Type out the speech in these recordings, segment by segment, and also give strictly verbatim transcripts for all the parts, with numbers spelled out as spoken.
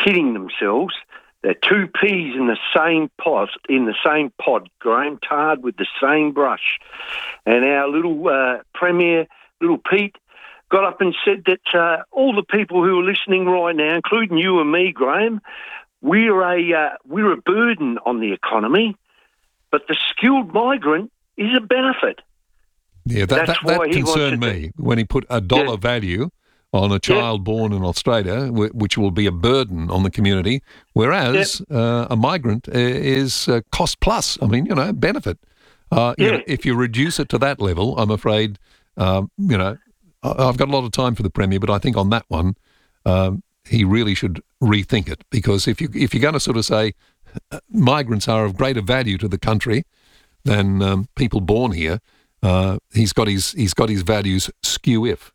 kidding themselves. They're two peas in the same pot, in the same pod, Graham, tarred with the same brush. And our little uh, Premier, little Pete, got up and said that uh, all the people who are listening right now, including you and me, Graham, we're a uh, we're a burden on the economy, but the skilled migrant is a benefit. Yeah, that, That's that, that why he concerned wants to me when he put a dollar Yeah. value on a child Yeah. born in Australia, wh- which will be a burden on the community, whereas uh, a migrant i- is uh, cost plus. I mean, you know, benefit. Uh, you Yeah. know, if you reduce it to that level, I'm afraid, um, you know, I- I've got a lot of time for the Premier, but I think on that one, um, he really should rethink it, because if you if you're going to sort of say uh, migrants are of greater value to the country than um, people born here, uh, he's got his he's got his values skew if.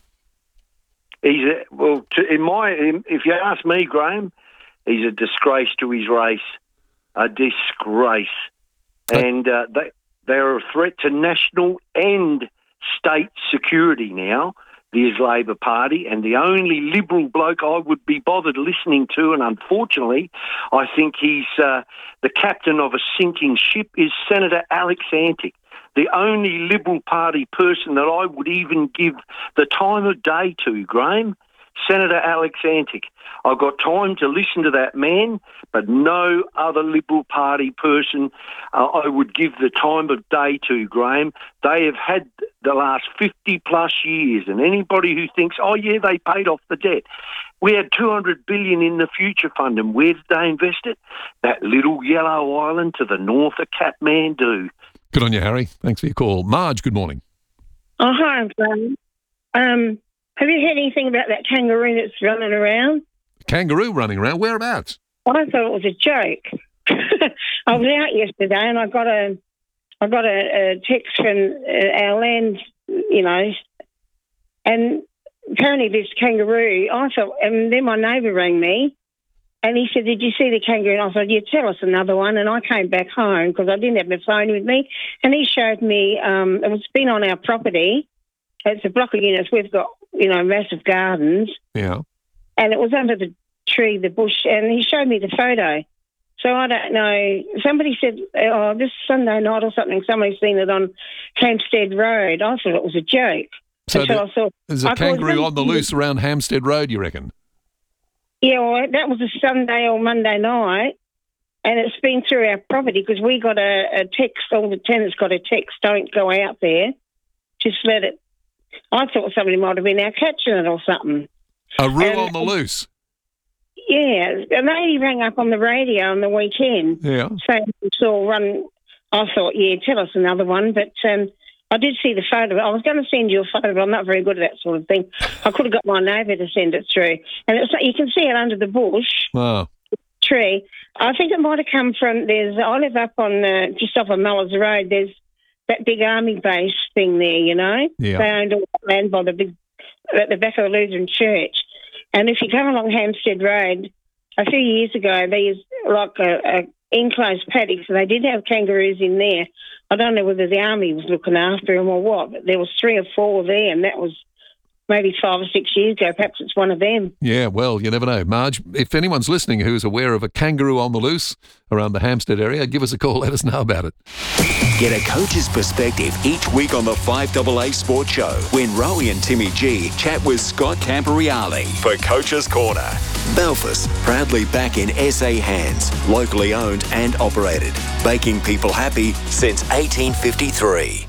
He's a, well, to, in my if you ask me, Graham, he's a disgrace to his race, a disgrace, and uh, they they're a threat to national and state security now. The Labor Party, and the only Liberal bloke I would be bothered listening to, and unfortunately, I think he's uh, the captain of a sinking ship, is Senator Alex Antic. The only Liberal Party person that I would even give the time of day to, Graham, Senator Alex Antic. I've got time to listen to that man, but no other Liberal Party person uh, I would give the time of day to, Graham. They have had the last fifty plus years, and anybody who thinks, oh yeah, they paid off the debt. We had two hundred billion dollars in the Future Fund, and where did they invest it? That little yellow island to the north of Kathmandu. Good on you, Harry. Thanks for your call. Marge, good morning. Oh, hi, Graham. Um, have you heard anything about that kangaroo that's running around? Kangaroo running around. Whereabouts? I thought it was a joke. I was out yesterday and I got a, I got a, a text from uh, our land, you know, and apparently this kangaroo. I thought, and then my neighbour rang me, and he said, "Did you see the kangaroo?" And I said, "Yeah, tell us another one." And I came back home because I didn't have my phone with me, and he showed me. Um, it's been on our property. It's a block of units. We've got, you know, massive gardens. Yeah. And it was under the tree, the bush, and he showed me the photo. So I don't know. Somebody said, oh, this Sunday night or something, somebody's seen it on Hampstead Road. I thought it was a joke. So Until there- I saw, there's a I thought, kangaroo on the loose around Hampstead Road, you reckon? Yeah, well, that was a Sunday or Monday night, and it's been through our property because we got a, a text, all the tenants got a text, don't go out there, just let it. I thought somebody might have been out catching it or something. A roo And- on the loose. Yeah, a lady rang up on the radio on the weekend Yeah. saying we saw one. I thought, yeah, tell us another one, but um, I did see the photo. I was going to send you a photo, but I'm not very good at that sort of thing. I could have got my neighbour to send it through. And it's you can see it under the bush Wow. tree. I think it might have come from, there's, I live up on, uh, just off of Mellors Road, there's that big army base thing there, you know? Yeah. They owned all that land by the big, at the back of the Lutheran Church. And if you come along Hampstead Road, a few years ago, there's like a, a enclosed paddock, so they did have kangaroos in there. I don't know whether the army was looking after them or what, but there was three or four there, and that was maybe five or six years ago. Perhaps it's one of them. Yeah, well, you never know. Marge, if anyone's listening who's aware of a kangaroo on the loose around the Hampstead area, give us a call. Let us know about it. Get a coach's perspective each week on the five A A Sports Show when Rowie and Timmy G chat with Scott Camporeale for Coach's Corner. Belfast, proudly back in S A hands, locally owned and operated, making people happy since eighteen fifty-three.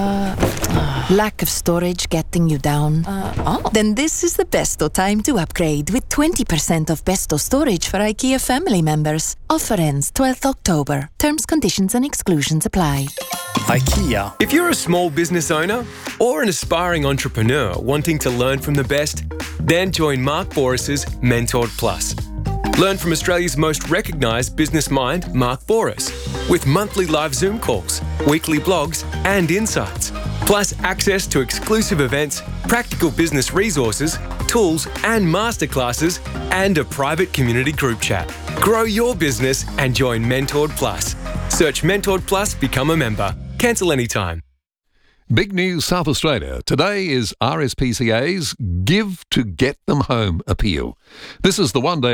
Lack of storage getting you down? Uh, oh. Then this is the besto time to upgrade with twenty percent off besto storage for IKEA family members. Offer ends twelfth October. Terms, conditions and exclusions apply. IKEA. If you're a small business owner or an aspiring entrepreneur wanting to learn from the best, then join Mark Boris's Mentored Plus. Learn from Australia's most recognised business mind, Mark Boris, with monthly live Zoom calls, weekly blogs and insights, plus access to exclusive events, practical business resources, tools and masterclasses, and a private community group chat. Grow your business and join Mentored Plus. Search Mentored Plus, become a member. Cancel anytime. Big news, South Australia. Today is R S P C A's Give to Get Them Home appeal. This is the one-day